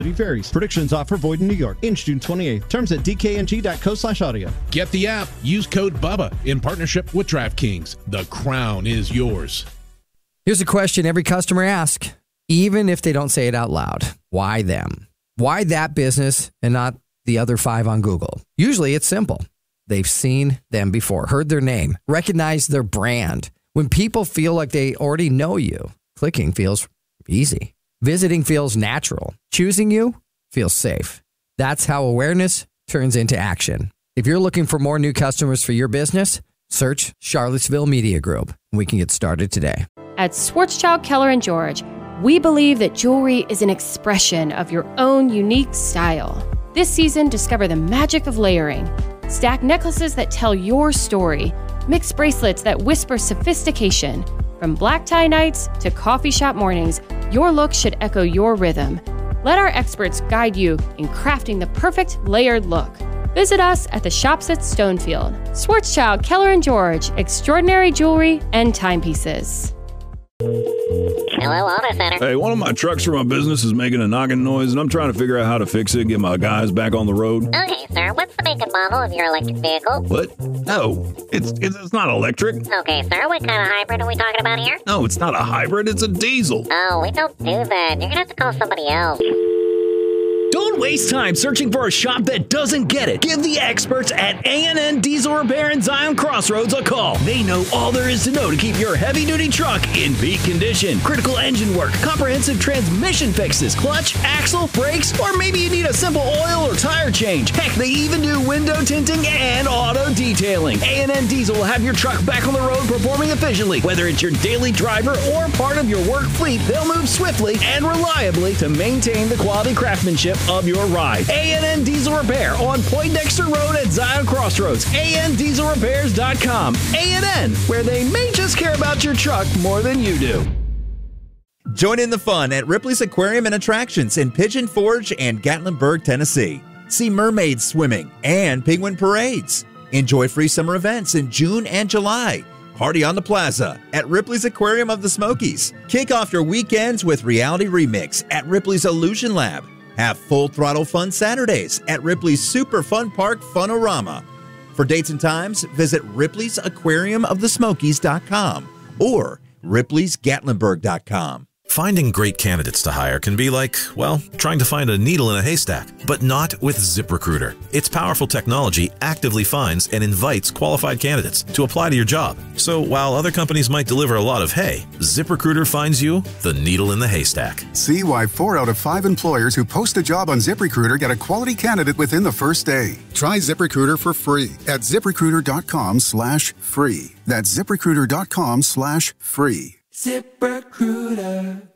Varies. Predictions offer void in New York. Ends June 28th. Terms at dkng.co/audio. Get the app. Use code BUBBA in partnership with DraftKings. The crown is yours. Here's a question every customer asks, even if they don't say it out loud. Why them? Why that business and not the other 5 on Google? Usually it's simple. They've seen them before, heard their name, recognized their brand. When people feel like they already know you, clicking feels easy. Visiting feels natural. Choosing you feels safe. That's how awareness turns into action. If you're looking for more new customers for your business, search Charlottesville Media Group. We can get started today. At Schwarzschild Keller & George, we believe that jewelry is an expression of your own unique style. This season, discover the magic of layering. Stack necklaces that tell your story. Mix bracelets that whisper sophistication. From black tie nights to coffee shop mornings, your look should echo your rhythm. Let our experts guide you in crafting the perfect layered look. Visit us at the shops at Stonefield. Schwarzschild Keller & George, extraordinary jewelry and timepieces. Hello, Auto Center. Hey, one of my trucks for my business is making a knocking noise, and I'm trying to figure out how to fix it, get my guys back on the road. Okay, sir. What's the make and model of your electric vehicle? What? No, it's not electric. Okay, sir. What kind of hybrid are we talking about here? No, it's not a hybrid. It's a diesel. Oh, we don't do that. You're gonna have to call somebody else. Don't waste time searching for a shop that doesn't get it. Give the experts at A&N Diesel Repair in Zion Crossroads a call. They know all there is to know to keep your heavy-duty truck in peak condition. Critical engine work, comprehensive transmission fixes, clutch, axle, brakes, or maybe you need a simple oil or tire change. Heck, they even do window tinting and auto detailing. A&N Diesel will have your truck back on the road performing efficiently. Whether it's your daily driver or part of your work fleet, they'll move swiftly and reliably to maintain the quality craftsmanship of your ride. A&N Diesel Repair on Poindexter Road at Zion Crossroads. ANDieselrepairs.com. A&N, where they may just care about your truck more than you do. Join in the fun at Ripley's Aquarium and Attractions in Pigeon Forge and Gatlinburg, Tennessee. See mermaids swimming and penguin parades. Enjoy free summer events in June and July. Party on the Plaza at Ripley's Aquarium of the Smokies. Kick off your weekends with Reality Remix at Ripley's Illusion Lab. Have full throttle fun Saturdays at Ripley's Super Fun Park Funorama. For dates and times, visit Ripley'sAquariumofthesmokies.com or Ripley'sGatlinburg.com. Finding great candidates to hire can be like, well, trying to find a needle in a haystack, but not with ZipRecruiter. Its powerful technology actively finds and invites qualified candidates to apply to your job. So while other companies might deliver a lot of hay, ZipRecruiter finds you the needle in the haystack. See why 4 out of 5 employers who post a job on ZipRecruiter get a quality candidate within the first day. Try ZipRecruiter for free at ZipRecruiter.com/free. That's ZipRecruiter.com/free. ZipRecruiter.